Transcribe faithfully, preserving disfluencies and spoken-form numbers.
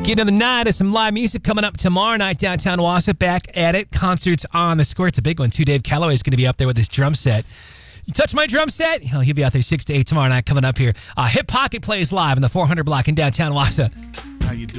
Get another night of some live music coming up tomorrow night downtown Wausau. Back at it. Concerts on the Square. It's a big one, too. Dave Calloway is going to be up there with his drum set. You touch my drum set? He'll, he'll be out there six to eight tomorrow night coming up here. Uh, Hip Pocket plays live in the four hundred block in downtown Wausau. How you doing?